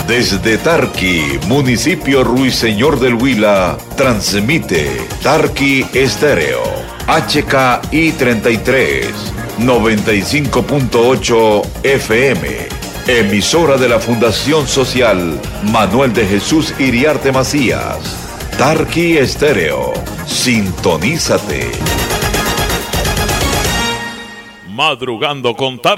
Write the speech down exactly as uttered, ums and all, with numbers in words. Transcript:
Desde Tarqui, municipio Ruiseñor del Huila, transmite Tarqui Estéreo, H K I treinta y tres, noventa y cinco punto ocho F M, emisora de la Fundación Social Manuel de Jesús Iriarte Macías. Tarqui Estéreo, sintonízate. Madrugando con Tarqui.